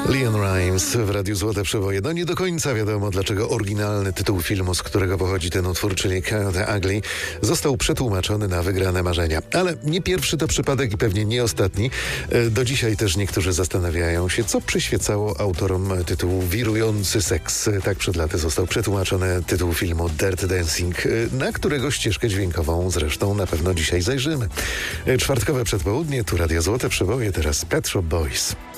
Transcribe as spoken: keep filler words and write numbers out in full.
Leon Rimes w Radiu Złote Przeboje. No nie do końca wiadomo, dlaczego oryginalny tytuł filmu, z którego pochodzi ten utwór, czyli Count the Ugly, został przetłumaczony na Wygrane Marzenia. Ale nie pierwszy to przypadek i pewnie nie ostatni. Do dzisiaj też niektórzy zastanawiają się, co przyświecało autorom tytułu Wirujący seks. Tak przed laty został przetłumaczony tytuł filmu Dirty Dancing, na którego ścieżkę dźwiękową zresztą na pewno dzisiaj zajrzymy. Czwartkowe przedpołudnie, tu Radio Złote Przeboje, teraz Pet Shop Boys.